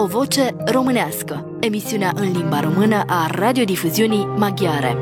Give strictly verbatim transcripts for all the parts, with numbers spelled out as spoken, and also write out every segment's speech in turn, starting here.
O voce românească, emisiunea în limba română a radiodifuziunii maghiare.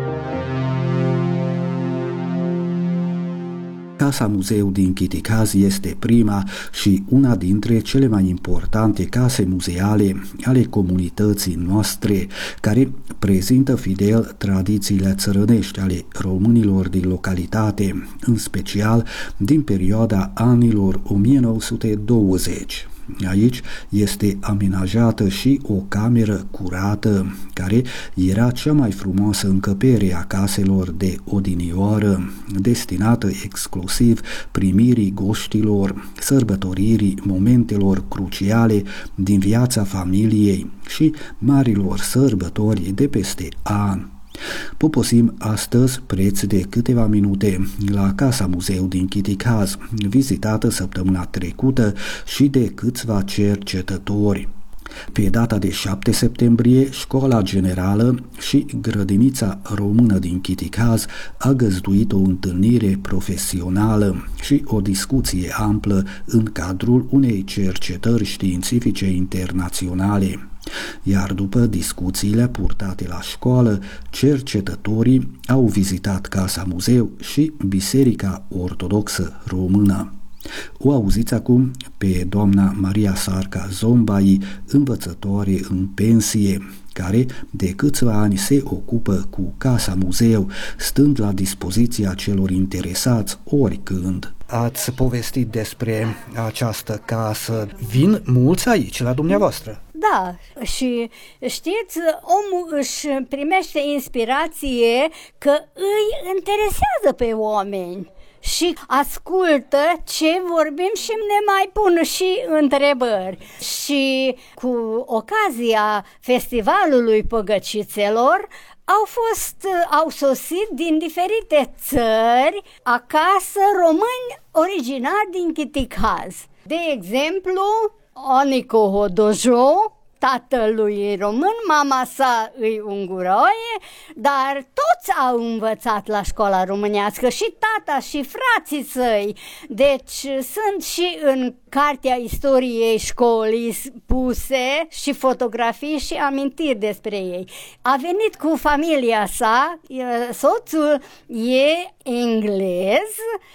Casa Muzeu din Chitikhaz este prima și una dintre cele mai importante case muzeale ale comunității noastre, care prezintă fidel tradițiile țărănești ale românilor din localitate, în special din perioada anilor o mie nouă sute douăzeci. Aici este amenajată și o cameră curată, care era cea mai frumoasă încăpere a caselor de odinioară, destinată exclusiv primirii goștilor, sărbătoririi momentelor cruciale din viața familiei și marilor sărbători de peste an. Poposim astăzi preț de câteva minute la Casa Muzeu din Chitikhaz, vizitată săptămâna trecută și de câțiva cercetători. Pe data de șapte septembrie, Școala Generală și Grădinița Română din Chitikhaz a găzduit o întâlnire profesională și o discuție amplă în cadrul unei cercetări științifice internaționale. Iar după discuțiile purtate la școală, cercetătorii au vizitat Casa Muzeu și Biserica Ortodoxă Română. O auziți acum pe doamna Maria Sarca Zombai, învățătoare în pensie, care de câțiva ani se ocupă cu Casa Muzeu, stând la dispoziția celor interesați oricând. Ați povestit despre această casă. Vin mulți aici, la dumneavoastră? Da, și știți, omul își primește inspirație că îi interesează pe oameni și ascultă ce vorbim și ne mai pun și întrebări. Și cu ocazia festivalului Păgăcițelor au fost, au sosit din diferite țări acasă români originari din Chitikhaz. De exemplu, Onico Hodojo, tatălui e român, mama sa îi unguroaie, dar toți au învățat la școala românească, și tata și frații săi. Deci sunt și în cartea istoriei școlii puse și fotografii și amintiri despre ei. A venit cu familia sa, soțul e englez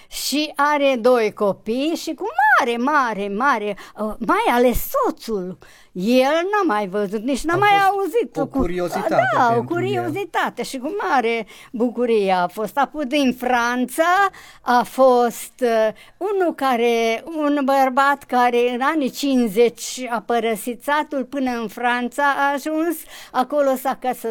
și are doi copii și cu mare, mare, mare, mai ales soțul. El n-a mai văzut, nici n-a mai auzit. O curiozitate. Cu, da, o curiozitate el. Și cu mare bucurie a fost. Apoi din Franța a fost uh, unul care, un bărbat care în anii cincizeci a părăsit satul până în Franța, a ajuns, acolo s-a căsătorit